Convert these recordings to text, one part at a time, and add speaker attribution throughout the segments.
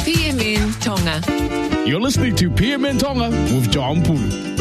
Speaker 1: PMN Tonga.
Speaker 2: You're listening to PMN Tonga with John Pulu.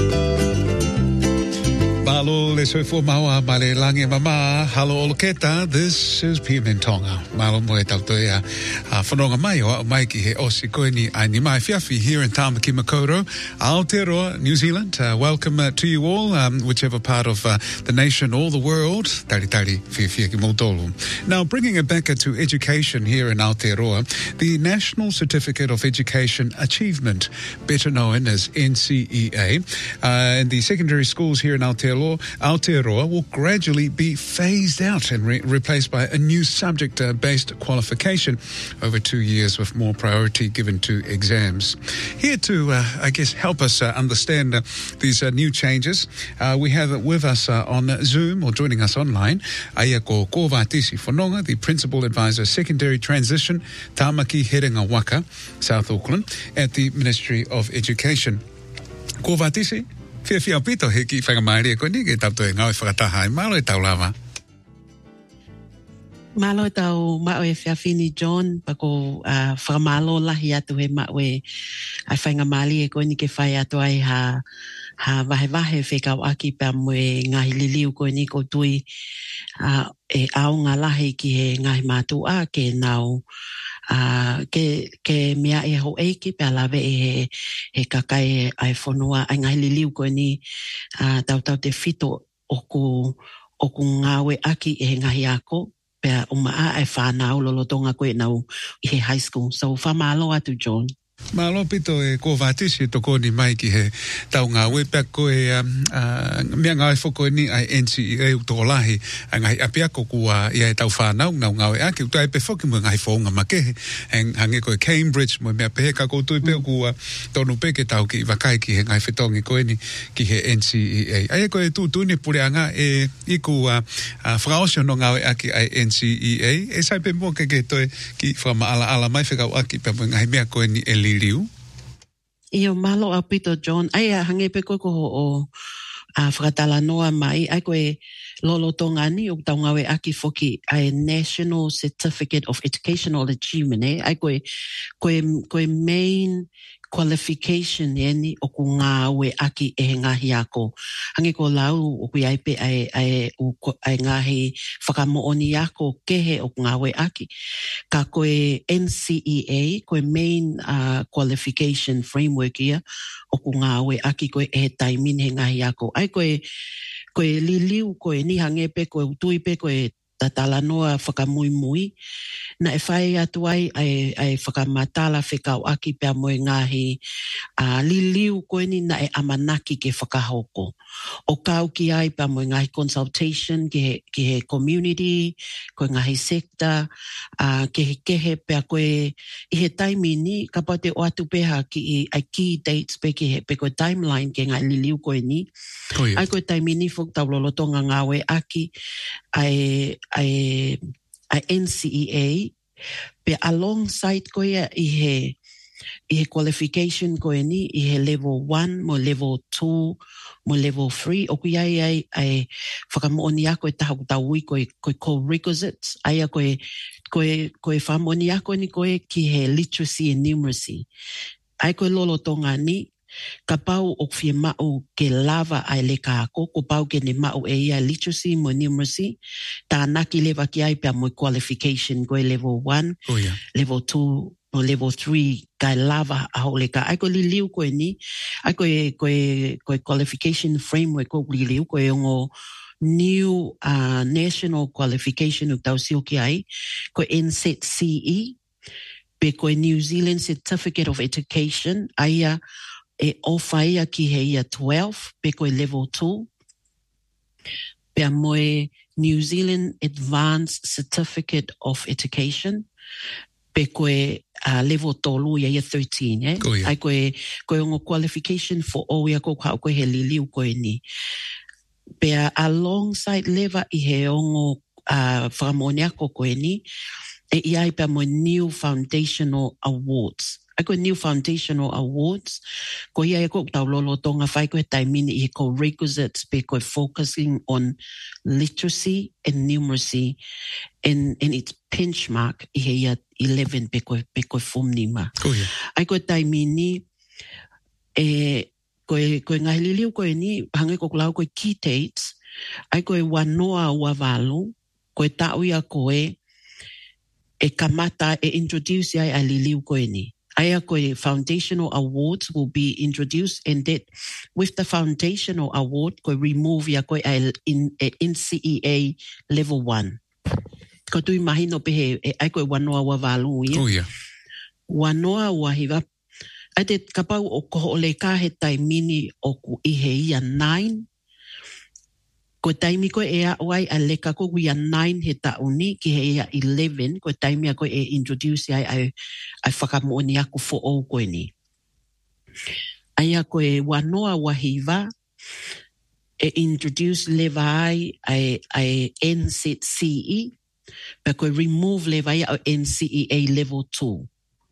Speaker 3: Malo le soe fo maua male lange mama halo oloketa. This is PMN Tonga. Malo moe tautoia whanonga mai o mai ki he osi koe ni ai ni mai whiawhi here in Tāmaki Makaurau, Aotearoa, New Zealand. Welcome to you all, whichever part of the nation or the world. Tari tari whiawhi ki mautolu. Now, bringing it back to education here in Aotearoa, the National Certificate of Education Achievement, better known as NCEA, and the secondary schools here in Aotearoa will gradually be phased out and replaced by a new subject-based qualification over 2 years with more priority given to exams. Here to, help us understand these new changes, we have with us on Zoom or joining us online, Aia ko Vatisi Whanonga, the Principal Advisor, Secondary Transition, Tāmaki Herenga Waka, South Auckland, at the Ministry of Education. Ko Vatisi? Whiawhi pito he ki whangamairi e koe ni ke tauto e ngau e whakataha e malo e tau lava.
Speaker 4: Malo tau mao e whiawhi ni John pako whakamalo lahi atu he mao e ai whangamali e koe ni ke whai atu ai ha vahe whekau aki pa moe ngahi liliu koe ni ko tui e aonga lahi ki he ngahi mātu a ke nau ke mea e ho eiki pe alawe e he kakai ai whanua ai ngahi liliu koe ni tau te whito o ku ngawe aki e he ngahi ako pe o maa ai whanau lolotonga koe nau i he high school. So whamalo atu John.
Speaker 3: Malo pito e ko Vatisi toko ni mai ki he tau ngā wepa koe mea ngā e whoko ni ai NCEA utoko lahi a ngai apiako kua ia e tau whanau ngā e ake utai pe whoki mua ngai whonga makehe hange koe Cambridge mua mea pehe ka koutu peo kua tonu peke tau ki wakai ki he ngai whetongi koe ni ki he NCEA. Ai koe tūtuni pure anga e iku whakaosio no ngā e ake ai NCEA e sai pe mua ke toi ki whama ala mai whekau aki pe mua ngai mea koe ni Liu.
Speaker 4: Io malo a pito John. Ai hange pe koe o whakatala noa mai. Ai koe lolo tongani o tau ngawe aki foki ai National Certificate of Educational Achievement. Ai koe main qualification ni o ku ngawe aki e ngahi ako. Hange ko lau o ku iaipe ai ngahi whakamooni ako kehe o ku ngawe aki. Ka koe NCEA, koe main qualification framework ia o ku ngawe aki koe e taimin he ngahi ako. Ai koe liliu koe ni hange pe koe utui pe koe tatala noa whakamui na e whai atu ai whakamatala whekau aki pia moe ngahi liliu koe ni na e amanaki ke whakahoko. O kau ki ai pia moe ngahi consultation ki he community, koe ngahi sector, ke he kehe pia koe i he taimi ni, ka pau te o atu peha ki ai key dates pe koe timeline ke ngahi liliu koe ni. Ai koe taimi ni whuk tau lolotonga ngawe aki ai NCEA pe alongside koe i he qualification koe ni i he level 1 mo level 2 mo level 3 o kui ai whakamooni ako e tahaku taui koe co-requisites ai koe whamoni ako ni koe ki he literacy and numeracy ai koe lolo tonga ni ka pau o whia mau ke lava ai le kako, ko pau ke ne mau e ia literacy mo numeracy, tā naki lewa ki ai pia mo qualification koe level 1, level 2, no level 3, kai lava a hole ka. Ai ko li liu koe ni, ai koe qualification framework ko li liu koe ongo new national qualification u tau sio ki ai, koe NCEA, pe koe New Zealand Certificate of Education, aia e ofaia ki he ia 12, pe koe level 2, pe moe New Zealand Advanced Certificate of Education, pe koe level tolu ia 13, ai koe ongo qualification for o ia ko koe he liliu koe ni. Pe alongside lewa i he ongo whakamone ako koe ni, e iai pe mo new foundational awards. Ai koe New Foundational Awards, ko ia e koe tau lolo tonga whai koe taimini I ko requisites pe koe focusing on literacy and numeracy and its benchmark I he ia 11 pe koe fumnima. Ai koe taimini koe ngai liliu koe ni hange ko klau koe key dates, ai koe wanoa ua walu, koe tau ia koe e kamata e introduce ai a liliu koe ni. Aia koe foundational awards will be introduced and that with the foundational award koe remove ia koe in NCEA level 1. Ko tui mahino pehe ai koe wanoa ua walu ia.
Speaker 3: Oh yeah.
Speaker 4: Wanoa ua hiwa. Ai te kapau o koho ole ka he taimini o ku ihe ia 9. Ko taimi koe ea oai a leka ko ia 9 he tauni ki he ia 11. Ko taimi a koe e introduce ai whakamooni aku fo o koe ni. Ai a koe wanoa wahiva e introduce leva ai NZCE. Pe koe remove leva ai au NCEA level 2.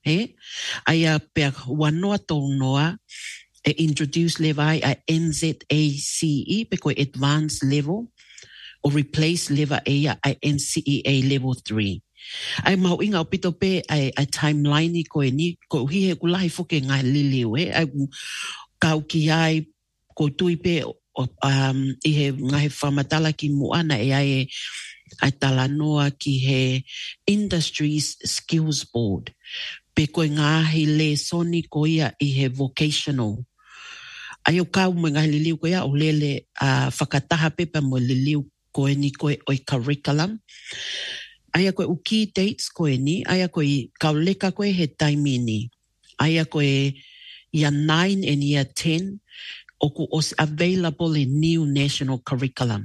Speaker 4: Ai a pe wanoa tonoa e introduce leva ai NZACE pe koe advanced level o replace leva ai NCEA level 3. Ai mau inga o pito pe ai timeline I koe ni ko hihe kulahi foke ngai liliu ai kau ki ai ko tui pe I he ngai whamatala ki muana ai talanoa ki he Industries Skills Board pe koe ngahi le soni ko ia I he vocational. Ai o kau mo ngahi liliu ko ia o lele whakataha pepa mo liliu koe ni koe oi curriculum. Ai a koe uki dates koe ni, ai a koe kauleka koe he taimini. Ai a koe ia 9 and ia 10 oku os available in new national curriculum.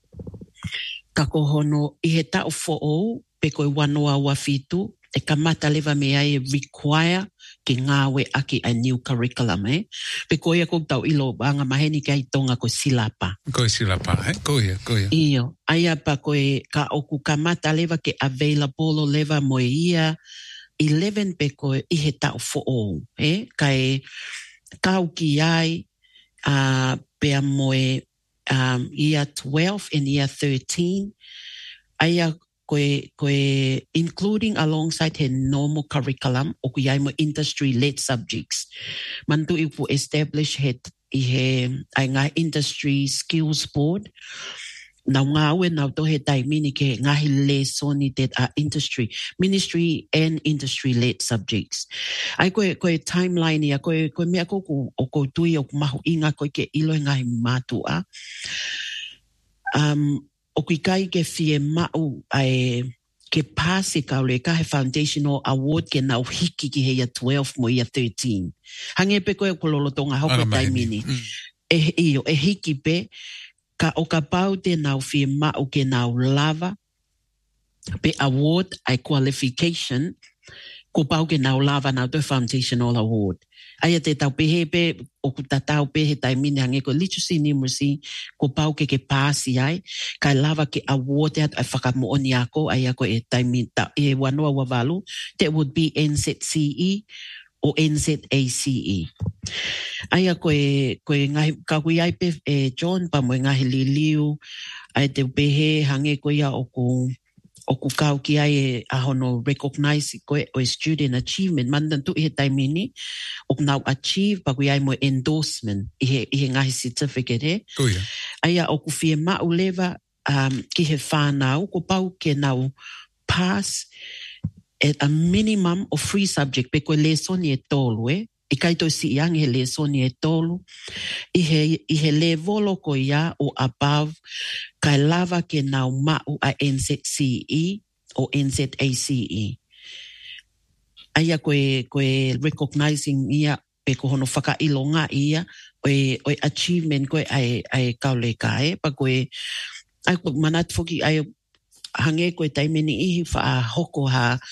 Speaker 4: Kako hono I he tau fo'ou pe koe wanoa wafitu e kamata lewa me ai require ki ngawe aki a new curriculum, Pe koe a kong tau ilo anga maheni kai tonga ko silapa.
Speaker 3: Koe silapa, Koe.
Speaker 4: Iyo. Aia pa koe ka oku kamata lewa ke available o lewa mo ia 11 pe koe I he tau fo'ou, Kai kau ki ai pea moe ia 12 and ia 13. Aia koe including alongside her normal curriculum o kuiai mo industry-led subjects. Mantu I pu establish I he ngā industry skills board. Nau ngā ue nau to he taimini ke ngahi le soni that are ministry and industry-led subjects. Ai koe timeline ia, koe mea koku o kou tui o mahu inga koe ke ilo ngahi mātua. O kui kai ke fie mau ai ke pasi kaule ka he foundational award ke nau hiki ki he ia 12 mo ia 13. Hange pe koe kololo tonga hau koe taimini. E hiki pe ka o ka pau te nau fie mau ke nau lava pe award ai qualification ko pau ke nau lava nau te foundational award. Aia te tau pehe pe o ku tatau pehe taimini hange ko literacy numeracy ko pau ke pasi ai kai lava ke award at ai whakamooni ako ai ako e taimini e wanoa wawalu that would be NZCE o NZACE. Aia koe ngahi kakui ai pe John pa mo ngahi liliu ai te pehe hange ko ia o ku kau ki ai ahono recognize koe o student achievement mandan tu he taimini o nau achieve pa kui ai mo endorsement I he ngahi certificate Aia o ku fie mau lewa ki he whanau ko pau ke nau pass at a minimum of 3 subject pe koe lesoni e tolu I kaito si iang he lesoni e tolu I he levolo ko ia o above kai lava ke nau mau a NZCE o NZACE. Aia koe recognizing ia pe ko hono whakailonga ia o achievement koe ai kaule kae pa koe ai ko manat foki ai hange koe taimeni ihi wha hoko ha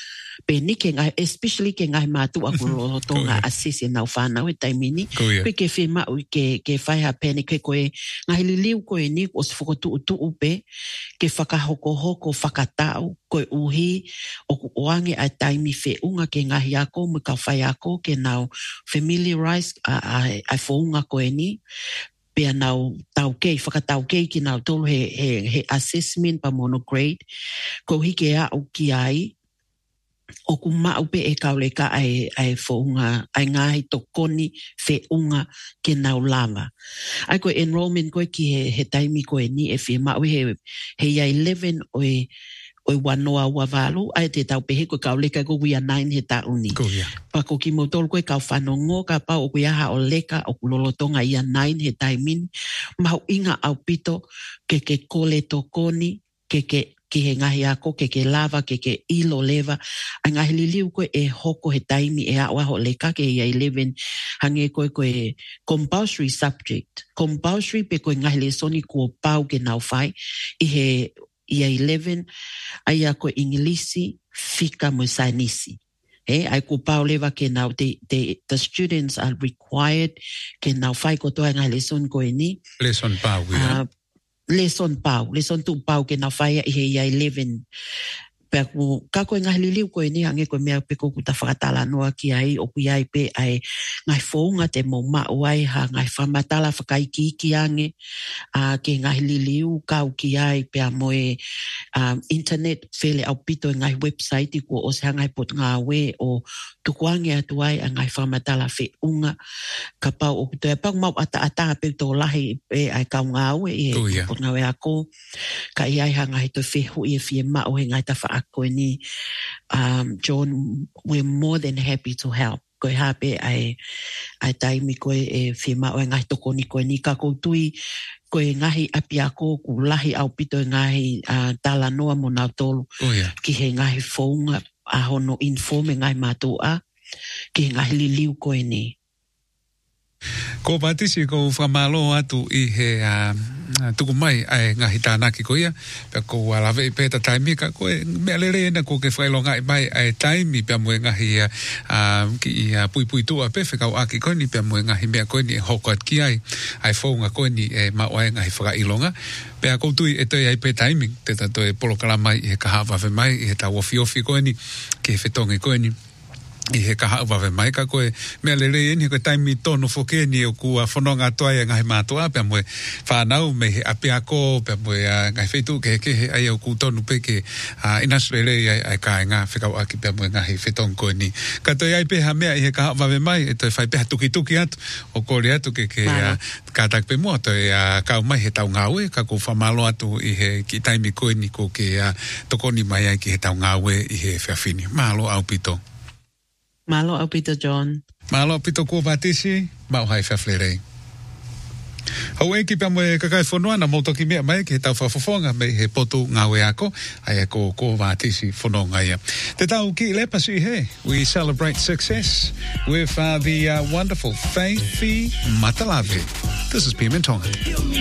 Speaker 4: Pe ni ke ngai, especially ke ngai mātu aku lotonga asisi nau whanau e taimini. Pe ke whi mau ke whaiha pene ke koe ngai liliu koe ni o se whakotu utu upe ke whakahoko whakatau koe uhi o oange a taimi whi unga ke ngahi ako me ka whai ako ke nau familiarize ai whaunga koe ni. Pea nau taukei, whakataukei ki nau tolu he assessment pa monograde. Ko hike a o ki ai, o ku mau pe e kauleka ai whaunga, ai ngahi tokoni wheunga ke nau lava. Ai koe enrollment koe ki he taimi koe ni e whi mau he ia 11 oi wanoa wavalu, ai te tau pehe koe kauleka ko wia 9 he tauni. Pa ko ki motol koe kau whanongo ka pa o kuia ha o leka o kulolotonga ia 9 he taimin. Mau inga au pito ke kole tokoni, ke he ngahi ako, ke lava, ke ilo leva. Ai ngahi liliu koe e hoko he taimi e awa ho leka ke ia 11 hange koe compulsory subject. Compulsory pe koe ngahi le soni kua pau ke nau whai i he ia 11, ai a koe Ingilisi, fika mo sainisi. Ai ko pau lewa ke nau, the students are required ke nau whai kotoa ngai lesson koe ni.
Speaker 3: Lesson pau, yeah.
Speaker 4: Lesson tu pau ke nau whai i he ia 11. Pea ka koe ngai liliu koe ni hange koe mea pe koku ta whakatala noa ki ai o kui ai pe ai ngai whaunga te mo mau ai ha ngai whamatala whakaiki ki ange ke ngai liliu kau ki ai pea moe internet whele au pito ngai website i ko o se hangai pot ngā we o tukuange atu ai a ngai whamatala wheunga ka pau o kutoa pau mau ata pe tō lahi e ai kau ngā we i pot ngā we ako ka i ai ha ngai to whehu i e whie mao he ngai ta wha koe ni, John, we're more than happy to help. Koe hape ai taimi koe e whima o ngai toko ni koe ni ka koutui koe ngahi api ako ku lahi au pito ngahi tala noa mo nau tolu ki he ngahi whaunga a hono informe ngai mātua ki he ngahi liliu koe ni.
Speaker 3: Ko patisi ko whamalo atu i he tuku mai ai ngahi tānaki ko ia. Pea ko alawe i pēta taimi ka koe mea lere ena ko ke whailonga i mai ai taimi pea mue ngahi ki pui tua pewe kau aki koe ni pea mue ngahi mea koe ni e hokat ki ai whaunga koe ni e mau ai ngahi whakailonga. Pea koutui e toi ai pē taimi te tato e polokala mai i he kahawawe mai i he ta wofi koe ni ki he whetongi koe ni. I he kaha wawe mai ka koe mea lere ni koe taimi tono whoke ni o kua whanonga toa ia ngahi mātua pia moe whanau me he api ako pia moe ngai whetu ke he ai au ku tonu pe ke inasrele ai kai ngā whikau aki pia moe ngahi whetong koe ni ka toi ai peha mea i he kaha wawe mai e toi whai peha tuki atu o kore atu ke kātak pe mua toi kau mai he tau ngāwe ka ko whamalo atu i he ki taimi koe ni ko ke tokoni mai ai ki he tau ngāwe i he whiawhini mahalo au pito.
Speaker 4: Malo au pito, John.
Speaker 3: Malo pito kua patisi, mau hai whawherei. Hau e ki pia moe kakai whanua na mautoki mea mai ki he tau whawhawhonga me he potu ngawe ako, ai e ko vātisi whanonga ia. Te tau ki lepasi he, we celebrate success with the wonderful Faithy Matalave. This is Pia Tonga.